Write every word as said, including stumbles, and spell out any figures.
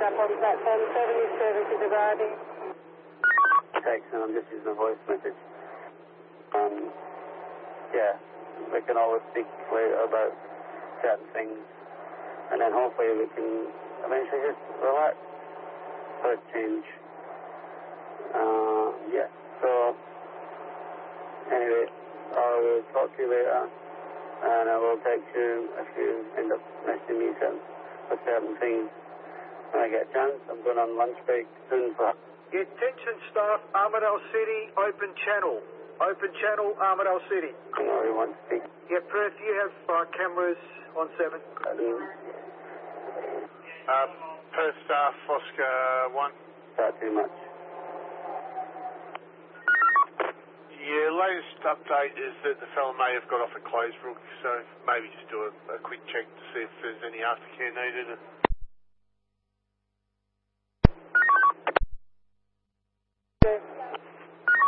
up on platform seven, your service is arriving. Thanks, and I'm just using a voice message. Um, yeah, we can always speak later about certain things, and then hopefully we can eventually just relax for a change. Uh, yeah, so anyway, I will talk to you later, and I will text you if you end up messaging me certain, for certain things when I get a chance. I'm going on lunch break soon, but... Attention staff, Armidale City, open channel. Open channel, Armidale City. I know you want to speak. Yeah, Perth, you have uh, cameras on seven. Um, Uh, Perth staff, Oscar one. Not too much. Yeah, latest update is that the fellow may have got off at Closebrook, so maybe just do a, a quick check to see if there's any aftercare needed.